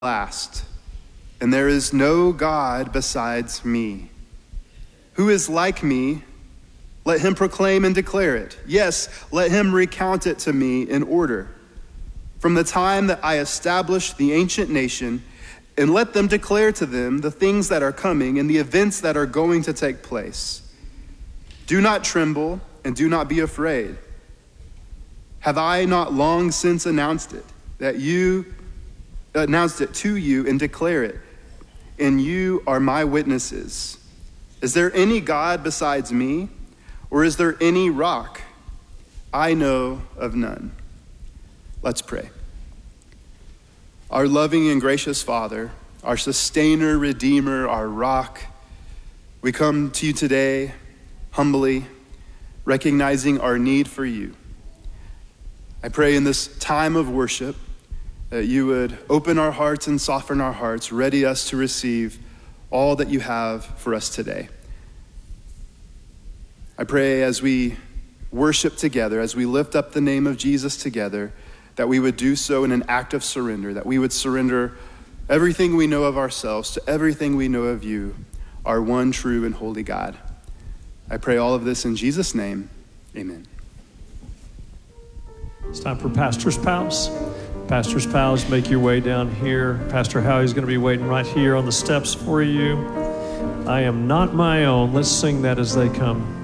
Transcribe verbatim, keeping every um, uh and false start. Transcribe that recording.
last, and there is no God besides me. Who is like me? Let him proclaim and declare it. Yes, let him recount it to me in order. From the time that I established the ancient nation, and let them declare to them the things that are coming and the events that are going to take place. Do not tremble and do not be afraid. Have I not long since announced it, that you announced it to you and declare it, and you are my witnesses? Is there any God besides me, or is there any rock? I know of none. Let's pray. Our loving and gracious Father, our sustainer, redeemer, our rock, we come to you today humbly, recognizing our need for you. I pray in this time of worship that you would open our hearts and soften our hearts, ready us to receive all that you have for us today. I pray as we worship together, as we lift up the name of Jesus together, that we would do so in an act of surrender, that we would surrender everything we know of ourselves to everything we know of you, our one true and holy God. I pray all of this in Jesus' name, amen. It's time for Pastor's Pals. Pastor's Pals, make your way down here. Pastor Howie's going to be waiting right here on the steps for you. I am not my own. Let's sing that as they come.